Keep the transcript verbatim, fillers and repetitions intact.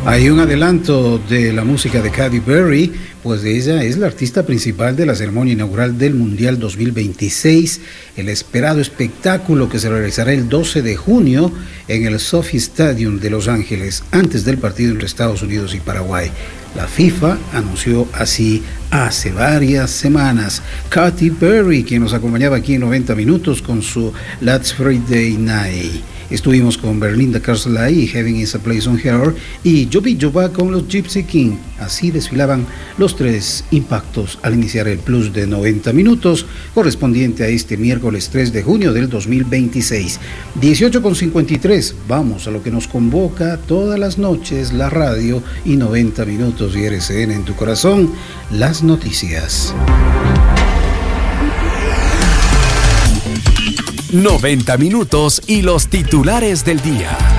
Hay un adelanto de la música de Katy Perry, pues ella es la artista principal de la ceremonia inaugural del Mundial dos mil veintiséis, el esperado espectáculo que se realizará el doce de junio en el SoFi Stadium de Los Ángeles, antes del partido entre Estados Unidos y Paraguay. La FIFA anunció así hace varias semanas. Katy Perry, quien nos acompañaba aquí en noventa minutos con su Last Friday Night. Estuvimos con Berlinda Carsley y Heaven is a Place on Earth y Jovi Jova con los Gypsy King. Así desfilaban los tres impactos al iniciar el plus de noventa minutos correspondiente a este miércoles tres de junio del dos mil veintiséis. dieciocho con cincuenta y tres. Vamos a lo que nos convoca todas las noches, la radio y noventa minutos y R C N en tu corazón, las noticias. noventa minutos y los titulares del día.